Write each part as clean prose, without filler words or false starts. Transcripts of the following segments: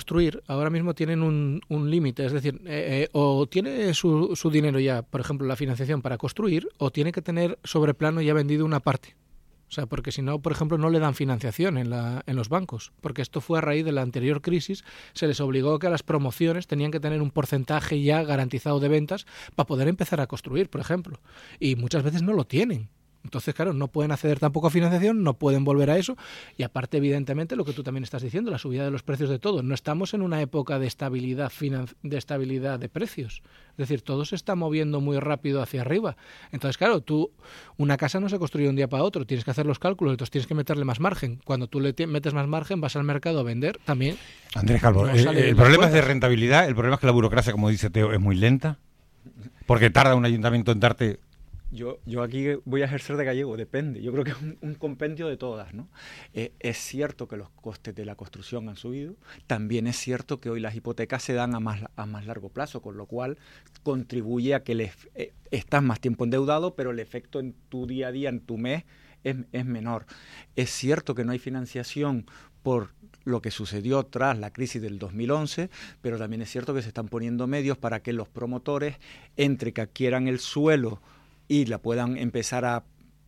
construir ahora mismo tienen un límite, es decir, o tiene su dinero ya, por ejemplo, la financiación para construir, o tiene que tener sobre plano ya vendido una parte. O sea, porque si no, por ejemplo, no le dan financiación en los bancos, porque esto fue a raíz de la anterior crisis, se les obligó que a las promociones tenían que tener un porcentaje ya garantizado de ventas para poder empezar a construir, por ejemplo, y muchas veces no lo tienen. Entonces, claro, no pueden acceder tampoco a financiación, no pueden volver a eso, y aparte, evidentemente, lo que tú también estás diciendo, la subida de los precios de todo. No estamos en una época de estabilidad de precios, es decir, todo se está moviendo muy rápido hacia arriba. Entonces, claro, una casa no se construye un día para otro, tienes que hacer los cálculos, entonces tienes que meterle más margen. Cuando tú le metes más margen, vas al mercado a vender también. Andrés Calvo, no el problema es de rentabilidad, el problema es que la burocracia, como dice Teo, es muy lenta, porque tarda un ayuntamiento en darte... Yo aquí voy a ejercer de gallego, depende. Yo creo que es un compendio de todas, ¿no? Es cierto que los costes de la construcción han subido. También es cierto que hoy las hipotecas se dan a más largo plazo, con lo cual contribuye a que estás más tiempo endeudado, pero el efecto en tu día a día, en tu mes, es menor. Es cierto que no hay financiación por lo que sucedió tras la crisis del 2011, pero también es cierto que se están poniendo medios para que los promotores, entre que adquieran el suelo y la puedan empezar a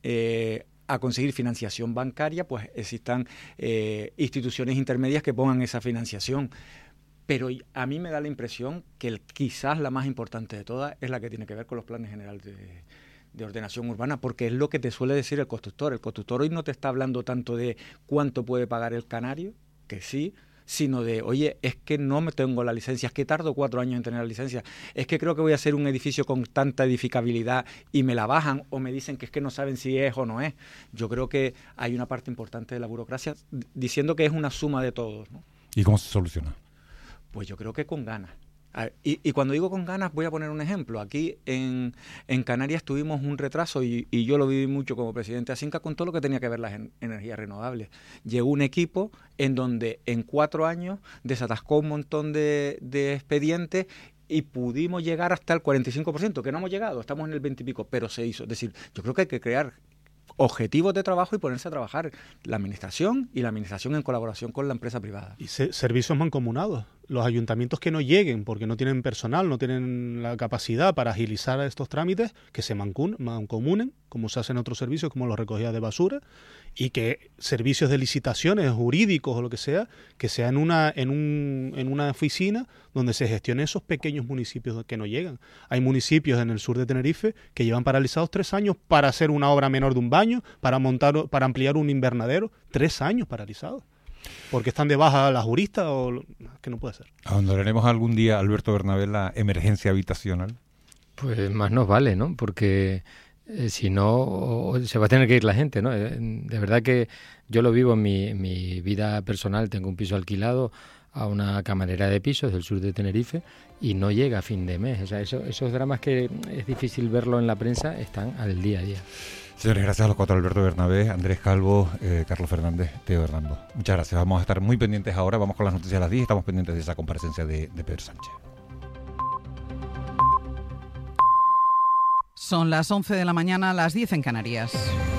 conseguir financiación bancaria, pues existan instituciones intermedias que pongan esa financiación. Pero a mí me da la impresión que quizás la más importante de todas es la que tiene que ver con los planes generales de ordenación urbana, porque es lo que te suele decir el constructor. El constructor hoy no te está hablando tanto de cuánto puede pagar el canario, que sí, sino de, oye, es que no me tengo la licencia, es que tardo 4 años en tener la licencia, es que creo que voy a hacer un edificio con tanta edificabilidad y me la bajan o me dicen que es que no saben si es o no es. Yo creo que hay una parte importante de la burocracia diciendo que es una suma de todos, ¿no? ¿Y cómo se soluciona? Pues yo creo que con ganas. Y cuando digo con ganas, voy a poner un ejemplo. Aquí en Canarias tuvimos un retraso y yo lo viví mucho como presidente de Asinca con todo lo que tenía que ver las energías renovables. Llegó un equipo en donde en 4 años desatascó un montón de expedientes y pudimos llegar hasta el 45%, que no hemos llegado, estamos en el 20 y pico, pero se hizo. Es decir, yo creo que hay que crear objetivos de trabajo y ponerse a trabajar la administración en colaboración con la empresa privada. Y servicios mancomunados. Los ayuntamientos que no lleguen porque no tienen personal, no tienen la capacidad para agilizar estos trámites, que se mancomunen, como se hace en otros servicios, como los recogidas de basura, y que servicios de licitaciones jurídicos o lo que sea en una oficina donde se gestionen esos pequeños municipios que no llegan. Hay municipios en el sur de Tenerife que llevan paralizados 3 años para hacer una obra menor de un baño, para ampliar un invernadero, 3 años paralizados. Porque están de baja las juristas o que no puede ser. ¿Abandonaremos algún día, Alberto Bernabé, la emergencia habitacional? Pues más nos vale, ¿no? Porque si no, se va a tener que ir la gente, ¿no? De verdad que yo lo vivo en mi vida personal. Tengo un piso alquilado a una camarera de pisos del sur de Tenerife y no llega a fin de mes. O sea, esos dramas que es difícil verlo en la prensa están al día a día. Señores, gracias a los 4, Alberto Bernabé, Andrés Calvo, Carlos Fernández, Teo Hernando. Muchas gracias. Vamos a estar muy pendientes ahora. Vamos con las noticias a las 10. Estamos pendientes de esa comparecencia de Pedro Sánchez. Son las 11 de la mañana, las 10 en Canarias.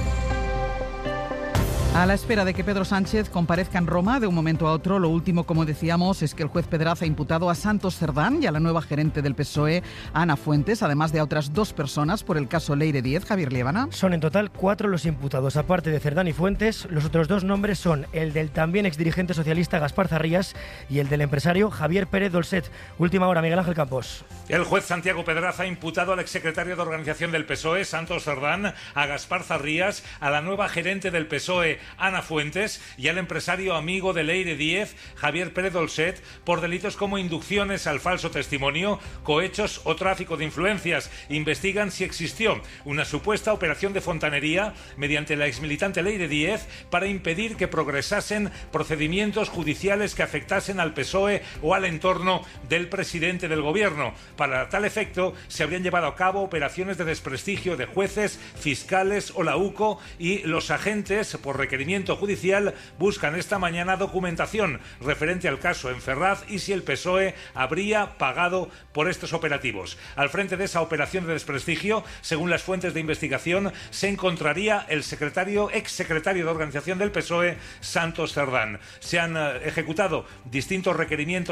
A la espera de que Pedro Sánchez comparezca en Roma de un momento a otro, lo último, como decíamos, es que el juez Pedraza ha imputado a Santos Cerdán y a la nueva gerente del PSOE, Ana Fuentes, además de a otras 2 personas por el caso Leire Díez. Javier Liébana. Son en total 4 los imputados. Aparte de Cerdán y Fuentes, los otros 2 nombres son el del también exdirigente socialista Gaspar Zarrías y el del empresario Javier Pérez Dolcet. Última hora, Miguel Ángel Campos. El juez Santiago Pedraza ha imputado al exsecretario de organización del PSOE, Santos Cerdán, a Gaspar Zarrías, a la nueva gerente del PSOE, Ana Fuentes, y al empresario amigo de Leire Díez, Javier Pérez Dolcet, por delitos como inducciones al falso testimonio, cohechos o tráfico de influencias. Investigan si existió una supuesta operación de fontanería mediante la exmilitante Leire Díez para impedir que progresasen procedimientos judiciales que afectasen al PSOE o al entorno del presidente del gobierno. Para tal efecto, se habrían llevado a cabo operaciones de desprestigio de jueces, fiscales o la UCO, y los agentes, por requerimiento judicial, buscan esta mañana documentación referente al caso en Ferraz y si el PSOE habría pagado por estos operativos. Al frente de esa operación de desprestigio, según las fuentes de investigación, se encontraría el exsecretario de organización del PSOE, Santos Cerdán. Se han ejecutado distintos requerimientos